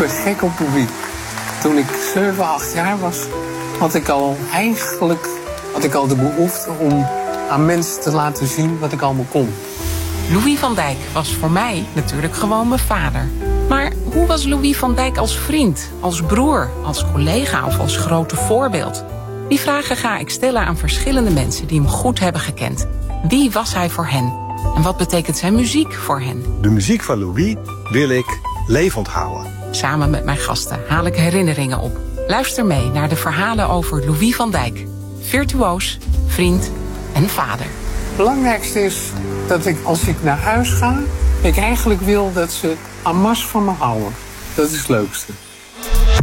werd gek op Louis. Toen ik 7, 8 jaar was, had ik al de behoefte om aan mensen te laten zien wat ik allemaal kon. Louis van Dijk was voor mij natuurlijk gewoon mijn vader. Maar hoe was Louis van Dijk als vriend, als broer, als collega of als grote voorbeeld? Die vragen ga ik stellen aan verschillende mensen die hem goed hebben gekend. Wie was hij voor hen? En wat betekent zijn muziek voor hen? De muziek van Louis wil ik levend houden. Samen met mijn gasten haal ik herinneringen op. Luister mee naar de verhalen over Louis van Dijk. Virtuoos, vriend en vader. Het belangrijkste is dat ik, als ik naar huis ga, ik eigenlijk wil dat ze en masse van me houden. Dat is het leukste.